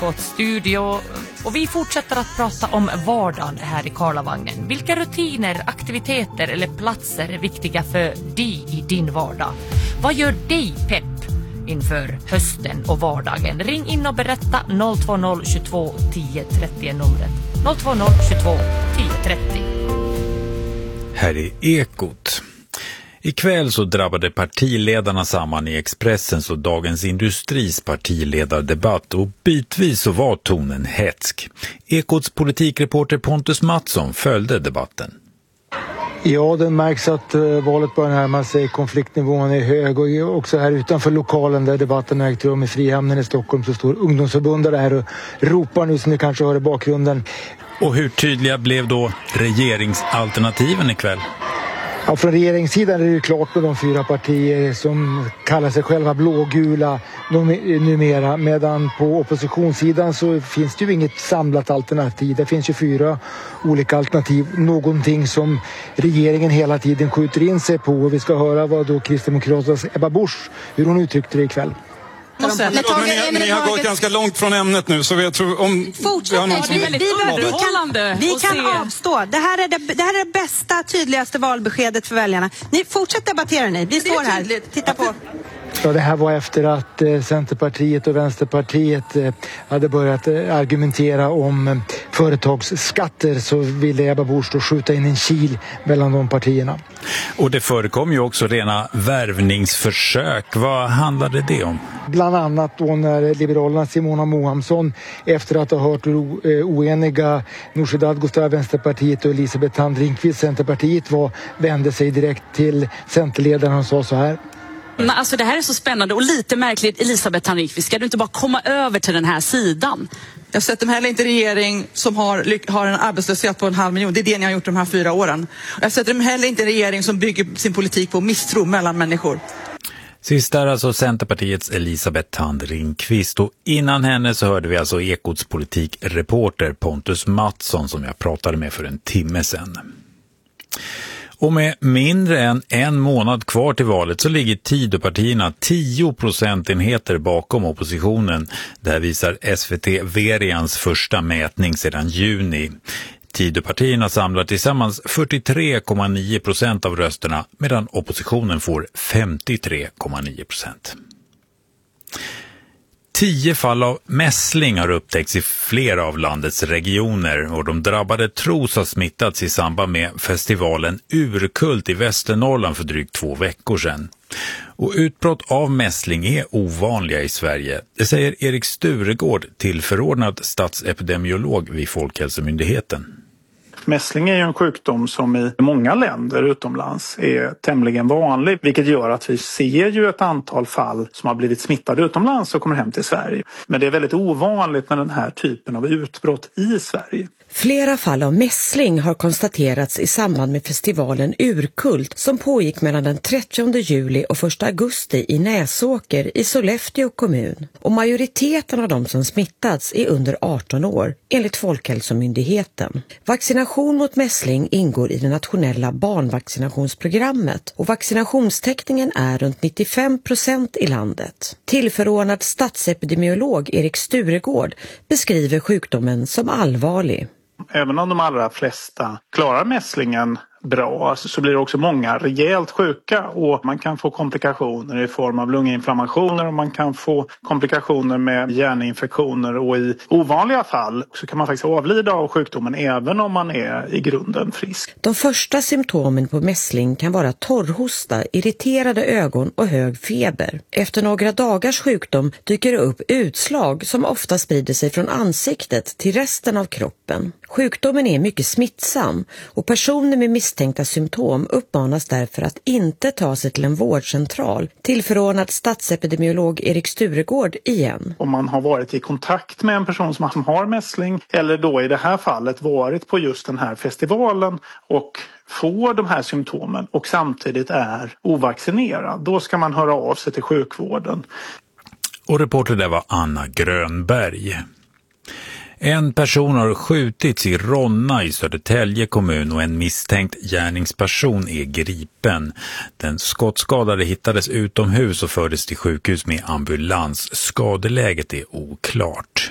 Studio och vi fortsätter att prata om vardagen här i Karlavagnen. Vilka rutiner, aktiviteter eller platser är viktiga för dig i din vardag? Vad gör dig pepp inför hösten och vardagen? Ring in och berätta. 020 22 10 30 är numret. 020 22 10 30. Här är Ekot. Ikväll så drabbade partiledarna samman i Expressens och Dagens Industris partiledardebatt och bitvis så var tonen hätsk. Ekots politikreporter Pontus Mattsson följde debatten. Ja, det märks att valet börjar närma sig. Konfliktnivån är hög och också här utanför lokalen där debatten ägt rum i Frihamnen i Stockholm så står ungdomsförbundare här och ropar nu som ni kanske hör i bakgrunden. Och hur tydliga blev då regeringsalternativen ikväll? Ja, från regeringssidan är det ju klart med de 4 partier som kallar sig själva blågula numera. Medan på oppositionssidan så finns det ju inget samlat alternativ. Det finns ju 4 olika alternativ. Någonting som regeringen hela tiden skjuter in sig på. Och vi ska höra vad då Kristdemokraternas Ebba Busch, hur hon uttryckte det ikväll. Ni har gått ganska långt från ämnet nu så jag tror om vi kan avstå. Det här är det bästa, tydligaste valbeskedet för väljarna. Ni fortsätter debattera ni. Vi står här. Titta på. Ja, det här var efter att Centerpartiet och Vänsterpartiet hade börjat argumentera om företagsskatter, så ville Ebba Busch då skjuta in en kil mellan de partierna. Och det förekom ju också rena värvningsförsök. Vad handlade det om? Bland annat då när Liberalerna Simona Mohamsson efter att ha hört oeniga Nooshi Dadgostar, Vänsterpartiet och Elisabeth Thand Ringqvist, Centerpartiet, vände sig direkt till Centerledaren och sa så här. Alltså det här är så spännande och lite märkligt. Elisabeth Thand Ringqvist, ska du inte bara komma över till den här sidan? Jag sätter mig heller inte regering som har en arbetslöshet på 500 000. Det är det ni har gjort de här 4 åren. Jag sätter mig heller inte regering som bygger sin politik på misstro mellan människor. Sist är alltså Centerpartiets Elisabeth Thand Ringqvist och innan henne så hörde vi alltså Ekots politikreporter Pontus Mattsson som jag pratade med för en timme sedan. Och med mindre än 1 månad kvar till valet så ligger Tidöpartierna 10 procentenheter bakom oppositionen. Det här visar SVT Verians första mätning sedan juni. Tidöpartierna samlar tillsammans 43,9% av rösterna medan oppositionen får 53,9%. 10 fall av mässling har upptäckts i flera av landets regioner och de drabbade tros ha smittats i samband med festivalen Urkult i Västernorrland för drygt 2 veckor sedan. Och utbrott av mässling är ovanliga i Sverige. Det säger Erik Sturegård, tillförordnad statsepidemiolog vid Folkhälsomyndigheten. Mässling är ju en sjukdom som i många länder utomlands är tämligen vanlig, vilket gör att vi ser ju ett antal fall som har blivit smittade utomlands och kommer hem till Sverige. Men det är väldigt ovanligt med den här typen av utbrott i Sverige. Flera fall av mässling har konstaterats i samband med festivalen Urkult som pågick mellan den 30 juli och 1 augusti i Näsåker i Sollefteå kommun. Och majoriteten av de som smittats är under 18 år, enligt Folkhälsomyndigheten. Vaccination mot mässling ingår i det nationella barnvaccinationsprogrammet och vaccinationstäckningen är runt 95% i landet. Tillförordnad statsepidemiolog Erik Sturegård beskriver sjukdomen som allvarlig. Även om de allra flesta klarar mässlingen bra så blir det också många rejält sjuka och man kan få komplikationer i form av lunginflammationer och man kan få komplikationer med hjärninfektioner och i ovanliga fall så kan man faktiskt avlida av sjukdomen även om man är i grunden frisk. De första symptomen på mässling kan vara torrhosta, irriterade ögon och hög feber. Efter några dagars sjukdom dyker det upp utslag som ofta sprider sig från ansiktet till resten av kroppen. Sjukdomen är mycket smittsam och personer med misstänkta symptom uppmanas därför att inte ta sig till en vårdcentral. Tillförordnad statsepidemiolog Erik Sturegård igen. Om man har varit i kontakt med en person som har mässling eller då i det här fallet varit på just den här festivalen och får de här symptomen och samtidigt är ovaccinerad, då ska man höra av sig till sjukvården. Och reporter där var Anna Grönberg. En person har skjutits i Ronna i Södertälje kommun och en misstänkt gärningsperson är gripen. Den skottskadade hittades utomhus och fördes till sjukhus med ambulans. Skadeläget är oklart.